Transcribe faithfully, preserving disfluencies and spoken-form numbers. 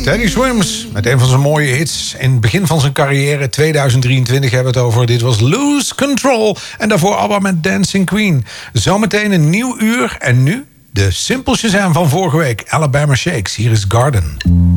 Teddy Swims met een van zijn mooie hits. In het begin van zijn carrière, tweeduizend drieëntwintig hebben we het over. Dit was Lose Control. En daarvoor ABBA met Dancing Queen. Zometeen een nieuw uur. En nu de Simple Shazam van vorige week. Alabama Shakes. Hier is Garden.